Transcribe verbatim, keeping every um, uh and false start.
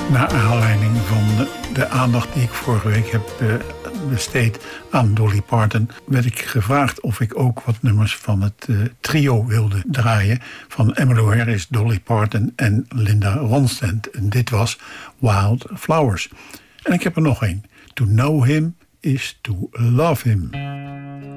Naar aanleiding van de aandacht die ik vorige week heb besteed aan Dolly Parton, werd ik gevraagd of ik ook wat nummers van het uh, trio wilde draaien van Emmylou Harris, Dolly Parton en Linda Ronstadt. En dit was Wild Flowers. En ik heb er nog één. To know him is to love him.